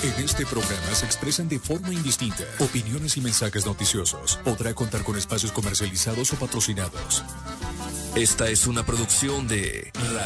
En este programa se expresan de forma indistinta opiniones y mensajes noticiosos. Podrá contar con espacios comercializados o patrocinados. Esta es una producción de